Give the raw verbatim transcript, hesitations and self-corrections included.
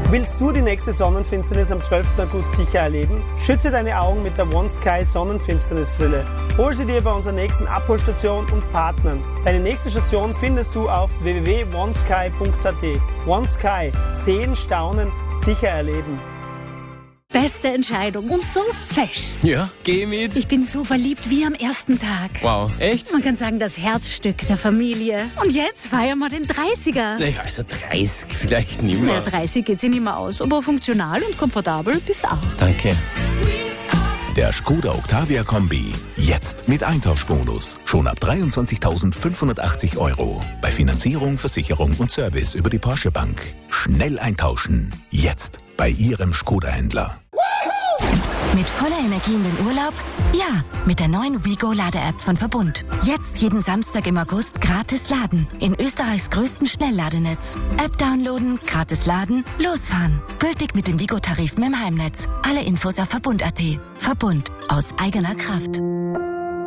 Willst du die nächste Sonnenfinsternis am zwölften August sicher erleben? Schütze deine Augen mit der OneSky Sonnenfinsternisbrille. Hol sie dir bei unserer nächsten Abholstation und Partnern. Deine nächste Station findest du auf w w w punkt onesky punkt a t. OneSky. Sehen, staunen, sicher erleben. Beste Entscheidung und so fesch. Ja, geh mit. Ich bin so verliebt wie am ersten Tag. Wow, echt? Man kann sagen, das Herzstück der Familie. Und jetzt feiern wir den dreißiger. Naja, also dreißig vielleicht nicht mehr. Na, dreißig geht sich nicht mehr aus, aber funktional und komfortabel bist auch. Danke. Der Skoda Octavia Kombi. Jetzt mit Eintauschbonus. Schon ab dreiundzwanzigtausendfünfhundertachtzig Euro. Bei Finanzierung, Versicherung und Service über die Porsche Bank. Schnell eintauschen. Jetzt bei Ihrem Skoda-Händler. Mit voller Energie in den Urlaub? Ja, mit der neuen WeGo-Lade-App von Verbund. Jetzt jeden Samstag im August gratis laden. In Österreichs größten Schnellladenetz. App downloaden, gratis laden, losfahren. Gültig mit den WeGo-Tarifen im Heimnetz. Alle Infos auf Verbund punkt a t. Verbund. Aus eigener Kraft.